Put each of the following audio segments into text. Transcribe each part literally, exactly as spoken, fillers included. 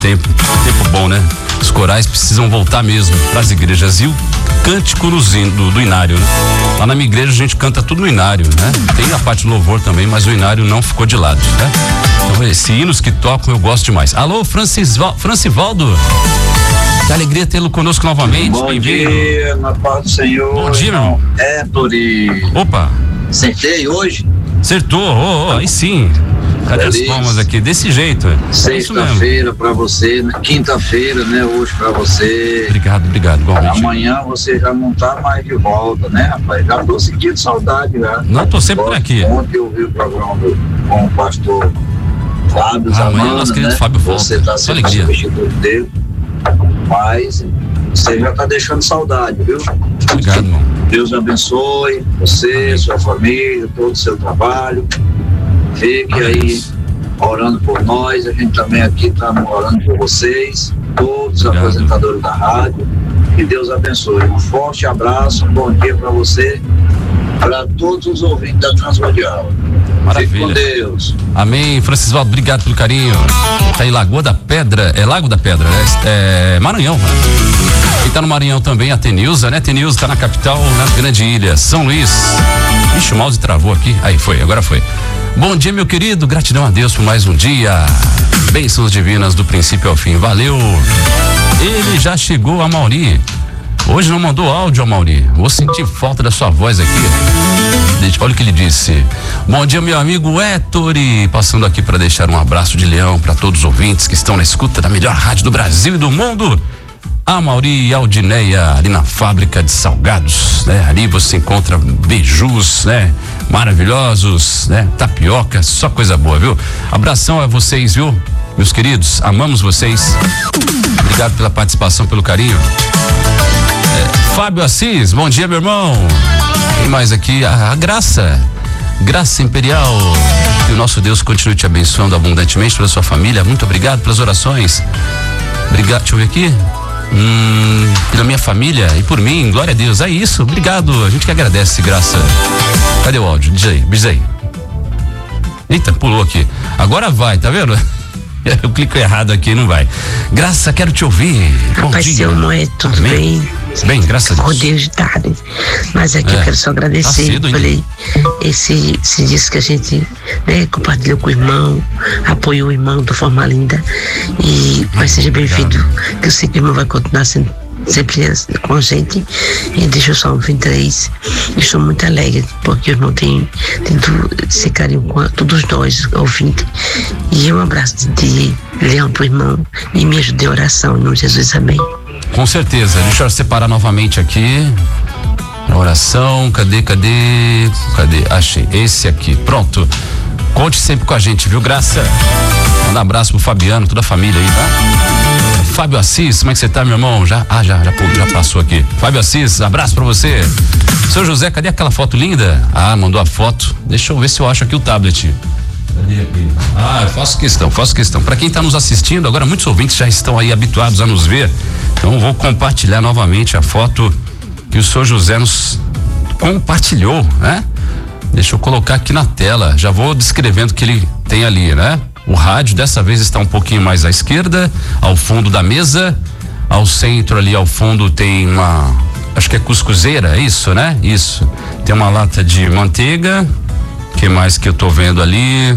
tempo, tempo bom, né? Os corais precisam voltar mesmo para as igrejas. E o cântico no zin, do, do inário, né? Lá na minha igreja a gente canta tudo no inário, né? Tem a parte do louvor também, mas o inário não ficou de lado, né? Então, esses hinos que tocam eu gosto demais. Alô, Francisval, Francivaldo. Que alegria tê-lo conosco novamente. Bom dia, na paz do Senhor. Bom dia, meu irmão. É, Tori. Opa. Acertei hoje? Acertou, oh, oh, aí sim. Cadê Feliz. As palmas aqui? Desse jeito. Sexta-feira pra você, né? Quinta-feira, né? Hoje pra você. Obrigado, obrigado. Igualmente. Amanhã você já não tá mais de volta, né, rapaz? Já tô sentindo saudade, já. Não, tô sempre por aqui. Ontem eu vi o programa do, com o pastor Fábio ah, Zamana, nosso querido né? Fábio volta. Você tá sendo substituto dele. Mas você já tá deixando saudade, viu? Obrigado, irmão. Deus abençoe você, Amém. Sua família, todo o seu trabalho. Fique Amém. Aí orando por nós. A gente também aqui está orando por vocês, todos os Obrigado. Apresentadores da rádio. Que Deus abençoe. Um forte abraço, um bom dia para você, para todos os ouvintes da Transmundial. Maravilha. Fique com Deus. Amém. Francisvaldo, obrigado pelo carinho. Tá em Lagoa da Pedra, é Lago da Pedra, né? É Maranhão, né? E tá no Maranhão também a Tenilza, né? Tenilza tá na capital, na grande ilha, São Luís. Ixi, o mouse travou aqui. Aí foi, agora foi. Bom dia, meu querido. Gratidão a Deus por mais um dia. Bênçãos divinas do princípio ao fim. Valeu. Ele já chegou, a Mauri. Hoje não mandou áudio, Mauri. Vou sentir falta da sua voz aqui. Olha o que ele disse. Bom dia, meu amigo Héctori. Passando aqui para deixar um abraço de leão para todos os ouvintes que estão na escuta da melhor rádio do Brasil e do mundo. A Mauri e a Aldineia, ali na fábrica de salgados, né? Ali você encontra beijus, né? Maravilhosos, né? Tapioca, só coisa boa, viu? Abração a vocês, viu? Meus queridos, amamos vocês. Obrigado pela participação, pelo carinho. É, Fábio Assis, bom dia, meu irmão. Tem mais aqui, a, a Graça, Graça Imperial. Que o nosso Deus continue te abençoando abundantemente pela sua família. Muito obrigado pelas orações. Obrigado, deixa eu ver aqui. Hum, pela minha família e por mim, glória a Deus. É isso, obrigado. A gente que agradece, Graça. Cadê o áudio? Diz aí, diz aí. Eita, pulou aqui. Agora vai, tá vendo? Eu clico errado aqui, não vai. Graça, quero te ouvir. Rapaz, seu Noé, tudo Amém. Bem? Bem, graças a Deus. Rodeio de tarde. Mas aqui é, eu quero só agradecer. Tá falei, esse, esse disco que a gente, né, compartilhou com o irmão, apoiou o irmão de forma linda. E mas seja bem-vindo, que eu sei que o irmão vai continuar sendo sempre com a gente. E deixa o Salmo vinte e três. Estou muito alegre, porque o irmão tem, tem esse carinho com todos nós, ouvintes. E um abraço de leão pro irmão e me ajude em oração, em nome de Jesus, amém. Com certeza, deixa eu separar novamente aqui. Oração, cadê, cadê? Cadê? Achei, esse aqui, pronto. Conte sempre com a gente, viu, Graça? Manda um abraço pro Fabiano, toda a família aí, tá? Fábio Assis, como é que você tá, meu irmão? Já, ah, já, já, já passou aqui. Fábio Assis, abraço pra você. Seu José, cadê aquela foto linda? Ah, mandou a foto. Deixa eu ver se eu acho aqui o tablet. Cadê aqui? Ah, eu faço questão, faço questão. Pra quem tá nos assistindo, agora muitos ouvintes já estão aí habituados a nos ver. Então vou compartilhar novamente a foto que o senhor José nos compartilhou, né? Deixa eu colocar aqui na tela. Já vou descrevendo o que ele tem ali, né? O rádio dessa vez está um pouquinho mais à esquerda, ao fundo da mesa, ao centro ali ao fundo tem uma, acho que é cuscuzeira, é isso, né? Isso. Tem uma lata de manteiga. Que mais que eu tô vendo ali?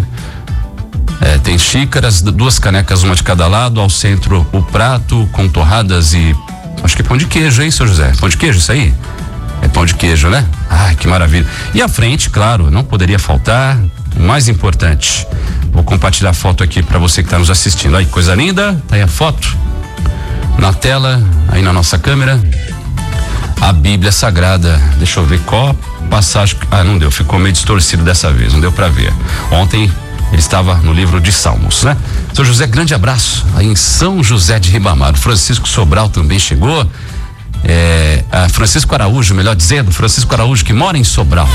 É, tem xícaras, duas canecas, uma de cada lado, ao centro o prato com torradas e acho que é pão de queijo, hein, seu José? Pão de queijo isso aí? É pão de queijo, né? Ai, que maravilha. E à frente, claro, não poderia faltar o mais importante. Vou compartilhar a foto aqui para você que está nos assistindo. Aí, coisa linda, tá aí a foto na tela, aí na nossa câmera. A Bíblia Sagrada, deixa eu ver qual passagem. Ah, não deu, ficou meio distorcido dessa vez, não deu para ver. Ontem ele estava no livro de Salmos, né? Seu José, grande abraço aí em São José de Ribamar. Francisco Sobral também chegou. É, a Francisco Araújo, melhor dizendo, Francisco Araújo que mora em Sobral,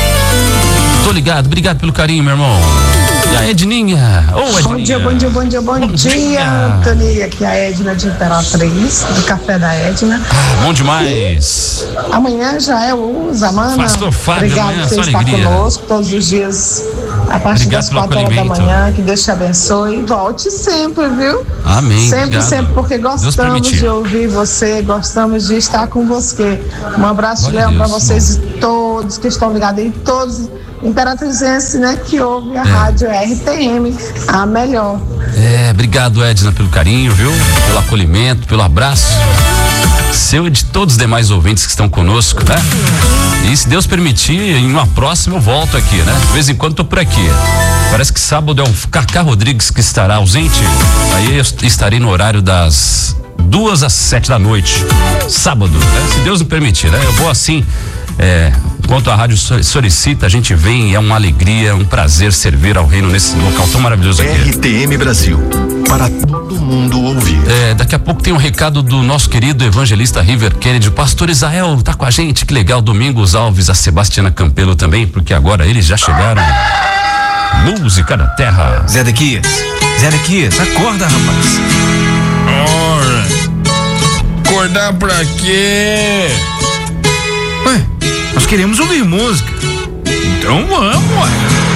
né? Tô ligado, obrigado pelo carinho, meu irmão. E a Edninha? Ô, Edninha. Bom dia, bom dia, bom dia, bom, bom dia, dia. Antônia, aqui é a Edna de Imperatriz, do Café da Edna. Ah, bom demais. Amanhã já é o Zamana. Pastor Fábio, obrigado amanhã, por você estar alegria. Conosco todos os dias a partir das quatro horas da manhã. Que Deus te abençoe. Volte sempre, viu? Amém. Sempre, obrigado. sempre, porque gostamos de ouvir você, gostamos de estar com você. Um abraço, Leão, para vocês e todos que estão ligados aí, todos imperatrizenses, né, que ouvem a é. rádio R T M, a melhor. É, obrigado, Edna, pelo carinho, viu? Pelo acolhimento, pelo abraço. Seu e de todos os demais ouvintes que estão conosco, né? E se Deus permitir, em uma próxima eu volto aqui, né? De vez em quando tô por aqui. Parece que sábado é o Cacá Rodrigues que estará ausente. Aí eu estarei no horário das duas às sete da noite. Sábado, né? Se Deus me permitir, né? Eu vou assim, é, enquanto a rádio solicita, a gente vem, é uma alegria, um prazer servir ao reino nesse local tão maravilhoso aqui. R T M Brasil, para todo mundo ouvir. É, daqui a pouco tem um recado do nosso querido evangelista River Kennedy. O pastor Israel tá com a gente, que legal. Domingos Alves, a Sebastiana Campelo também, porque agora eles já chegaram. Música da Terra. Zé Dequias, Zé Dequias, acorda, rapaz. Ora, acordar pra quê? Ué, nós queremos ouvir música. Então vamos, ué.